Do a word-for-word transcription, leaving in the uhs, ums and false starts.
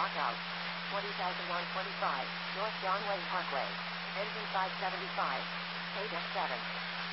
Lockout. twenty thousand one twenty-five, North John Wayne Parkway. Engine five seventy-five. eight F seven.